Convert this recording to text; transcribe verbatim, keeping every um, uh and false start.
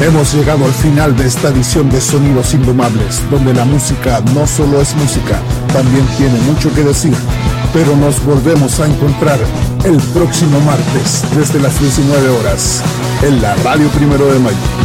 Hemos llegado al final de esta edición de Sonidos Indomables, donde la música no solo es música, también tiene mucho que decir. Pero nos volvemos a encontrar el próximo martes desde las diecinueve horas en la Radio Primero de Mayo.